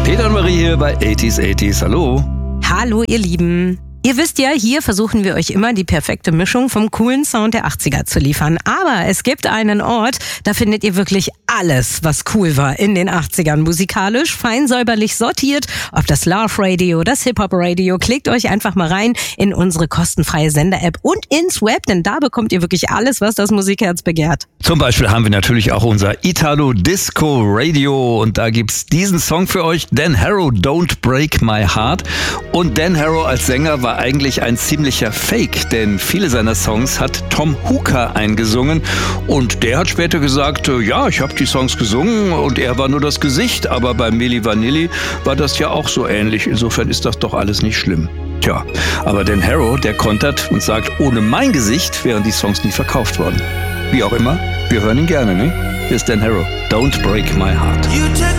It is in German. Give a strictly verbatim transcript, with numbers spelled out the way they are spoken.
Peter und Marie hier bei achtziger achtziger. Hallo. Hallo ihr Lieben. Ihr wisst ja, hier versuchen wir euch immer die perfekte Mischung vom coolen Sound der achtziger zu liefern. Aber es gibt einen Ort, da findet ihr wirklich alles, was cool war in den achtzigern. Musikalisch, fein säuberlich sortiert. Ob das Love Radio, das Hip-Hop Radio. Klickt euch einfach mal rein in unsere kostenfreie Sender-App und ins Web, denn da bekommt ihr wirklich alles, was das Musikherz begehrt. Zum Beispiel haben wir natürlich auch unser Italo Disco Radio und da gibt's diesen Song für euch, Dan Harrow, Don't Break My Heart. Und Dan Harrow als Sänger war eigentlich ein ziemlicher Fake, denn viele seiner Songs hat Tom Hooker eingesungen und der hat später gesagt, ja, ich habe die Songs gesungen und er war nur das Gesicht, aber bei Milli Vanilli war das ja auch so ähnlich, insofern ist das doch alles nicht schlimm. Tja, aber Dan Harrow, der kontert und sagt, ohne mein Gesicht wären die Songs nie verkauft worden. Wie auch immer, wir hören ihn gerne, ne? Hier ist Dan Harrow, Don't Break My Heart.